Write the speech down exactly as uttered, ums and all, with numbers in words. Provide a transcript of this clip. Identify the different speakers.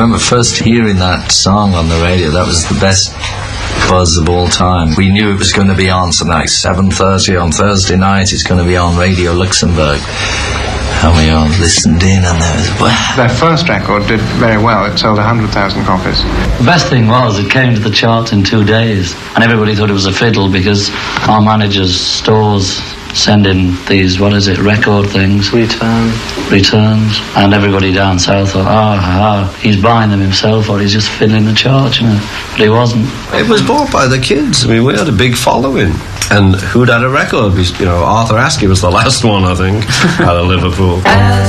Speaker 1: remember first hearing that song on the radio. That was the best buzz of all time. We knew it was going to be on something like seven thirty on Thursday night. It's going to be on Radio Luxembourg. And we all listened in, and there was... Wow.
Speaker 2: Their first record did very well. It sold one hundred thousand copies.
Speaker 3: The best thing was it came to the charts in two days, and everybody thought it was a fiddle because our managers' stores send in these, what is it, record things?
Speaker 4: Returns.
Speaker 3: Returns. And everybody down south thought, ah, ah, he's buying them himself or he's just fiddling the chart, you know. But he wasn't.
Speaker 5: It was bought by the kids. I mean, we had a big following. And who'd had a record? You know, Arthur Askey was the last one, I think, out of Liverpool.